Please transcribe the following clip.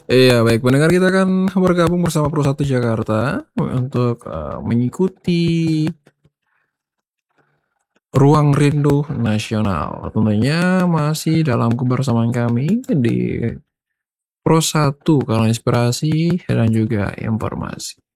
Iya, baik pendengar kita kan bergabung bersama Pro 1 Jakarta untuk, mengikuti Ruang Rindu Nasional. Tentunya masih dalam kebersamaan kami di Pro 1 kalau inspirasi dan juga informasi.